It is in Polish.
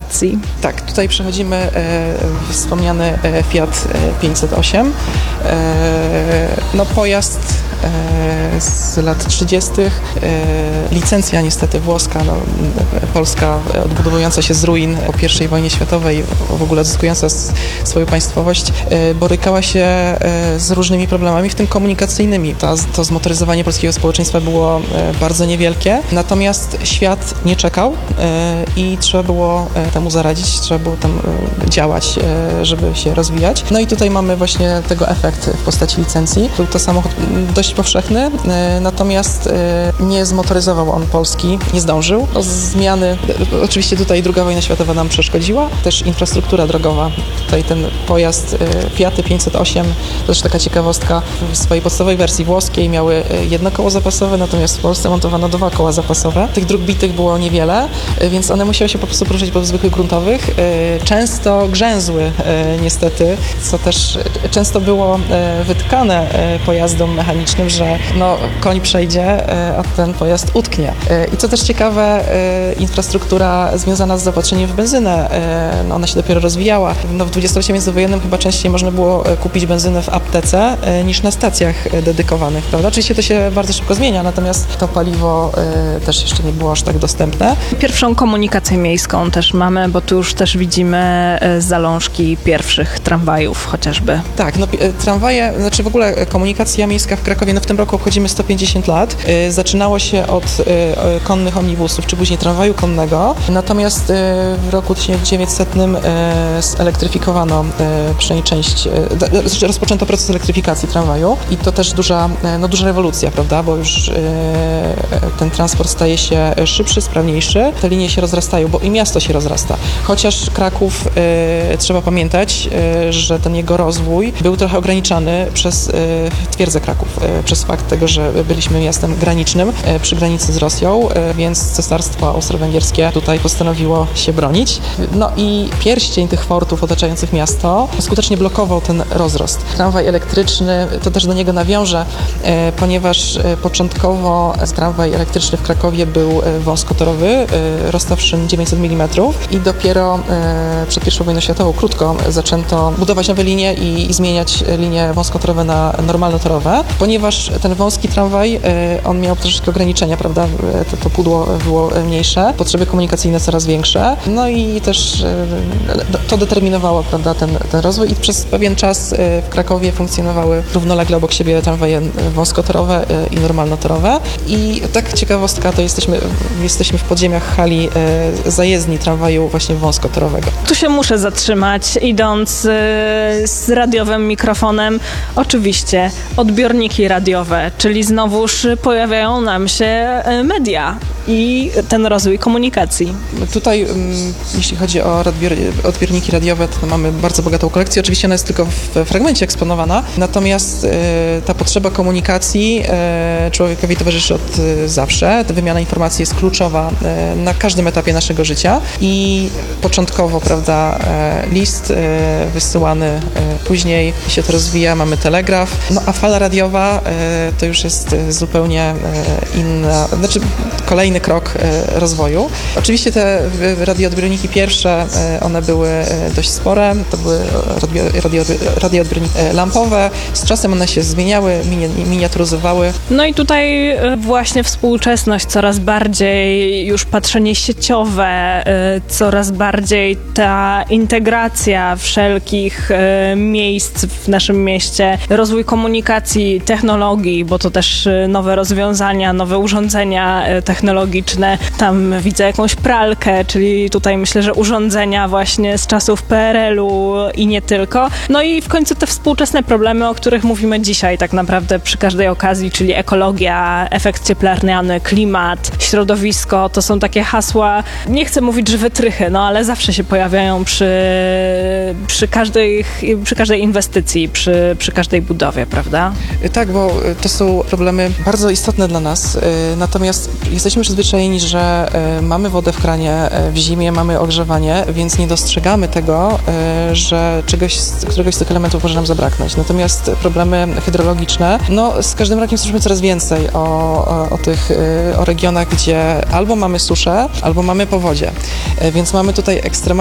komunikacji. Tak, tutaj przechodzimy wspomniany Fiat 508. No, pojazd z lat 30. Licencja niestety włoska, no, Polska odbudowująca się z ruin po I wojnie światowej, w ogóle odzyskująca swoją państwowość, borykała się z różnymi problemami, w tym komunikacyjnymi. To zmotoryzowanie polskiego społeczeństwa było bardzo niewielkie, natomiast świat nie czekał i trzeba było temu zaradzić, trzeba było tam działać, żeby się rozwijać. No i tutaj mamy właśnie tego efekt w postaci licencji. Był to samochód dość powszechny, natomiast nie zmotoryzował on Polski, nie zdążył. Zmiany, oczywiście tutaj II wojna światowa nam przeszkodziła, też infrastruktura drogowa. Tutaj ten pojazd Fiaty 508, to też taka ciekawostka, w swojej podstawowej wersji włoskiej miały jedno koło zapasowe, natomiast w Polsce montowano 2 koła zapasowe. Tych dróg bitych było niewiele, więc one musiały się po prostu poruszać po zwykłych gruntowych. Często grzęzły niestety, co też często było wytkane pojazdom mechanicznym, że no, koń przejdzie, a ten pojazd utknie. I co też ciekawe, infrastruktura związana z zaopatrzeniem w benzynę, no, ona się dopiero rozwijała. No, w dwudziestoleciu międzywojennym chyba częściej można było kupić benzynę w aptece niż na stacjach dedykowanych, prawda? Oczywiście to się bardzo szybko zmienia, natomiast to paliwo też jeszcze nie było aż tak dostępne. Pierwszą komunikację miejską też mamy, bo tu już też widzimy zalążki pierwszych tramwajów chociażby. Tak, no tramwaje, znaczy w ogóle komunikacja miejska w Krakowie, no w tym roku obchodzimy 150 lat. Zaczynało się od konnych omnibusów, czy później tramwaju konnego, natomiast w roku 1900 zelektryfikowano przynajmniej część, rozpoczęto proces elektryfikacji tramwaju i to też duża rewolucja, prawda, bo już ten transport staje się szybszy, sprawniejszy, te linie się rozrastają, bo i miasto się rozrasta. Chociaż Kraków, trzeba pamiętać, że ten jego rozwój był trochę ograniczany przez twierdzę Kraków, przez fakt tego, że byliśmy miastem granicznym przy granicy z Rosją, więc Cesarstwo Austro-Węgierskie tutaj postanowiło się bronić. No i pierścień tych fortów otaczających miasto skutecznie blokował ten rozrost. Tramwaj elektryczny, to też do niego nawiążę, ponieważ początkowo tramwaj elektryczny w Krakowie był wąskotorowy, rozstawszy 900 mm i dopiero przed I wojną światową krótko zaczęto budować nowe linie i zmieniać linie wąskotorowe na normalnotorowe, ponieważ ten wąski tramwaj, on miał troszeczkę ograniczenia, prawda, to pudło było mniejsze, potrzeby komunikacyjne coraz większe, no i też to determinowało, prawda, ten rozwój i przez pewien czas w Krakowie funkcjonowały równolegle obok siebie tramwaje wąskotorowe i normalnotorowe i tak ciekawostka, to jesteśmy w podziemiach hali zajezdni tramwaju właśnie wąskotorowego. Tu się muszę zatrzymać, idąc z radiowym mikrofonem. Oczywiście odbiorniki radiowe, czyli znowuż pojawiają nam się media i ten rozwój komunikacji. Tutaj, jeśli chodzi o odbiorniki radiowe, to mamy bardzo bogatą kolekcję. Oczywiście ona jest tylko w fragmencie eksponowana, natomiast ta potrzeba komunikacji człowiekowi towarzyszy od zawsze. Ta wymiana informacji jest kluczowa na każdym etapie naszego życia i początkowo, prawda, list wysyłany, później się to rozwija, mamy telegraf, no a fala radiowa to już jest zupełnie inna, znaczy kolejny krok rozwoju. Oczywiście te radioodbiorniki pierwsze, one były dość spore, to były radioodbiorniki lampowe, z czasem one się zmieniały, miniaturyzowały. No i tutaj właśnie współczesność, coraz bardziej już patrzenie sieciowe, coraz bardziej ta integracja wszelkich miejsc w naszym mieście, rozwój komunikacji, technologii, bo to też nowe rozwiązania, nowe urządzenia technologiczne. Tam widzę jakąś pralkę, czyli tutaj myślę, że urządzenia właśnie z czasów PRL-u i nie tylko. No i w końcu te współczesne problemy, o których mówimy dzisiaj tak naprawdę przy każdej okazji, czyli ekologia, efekt cieplarniany, klimat, środowisko, to są takie hasła, nie chcę mówić, że wytrychy, no ale zawsze się pojawiają przy każdej inwestycji, przy każdej budowie, prawda? Tak, bo to są problemy bardzo istotne dla nas, natomiast jesteśmy przyzwyczajeni, że mamy wodę w kranie, w zimie mamy ogrzewanie, więc nie dostrzegamy tego, że któregoś z tych elementów może nam zabraknąć. Natomiast problemy hydrologiczne, no z każdym rokiem słyszymy coraz więcej o regionach, gdzie albo mamy suszę, albo mamy powodzie, więc mamy tutaj ekstremalnie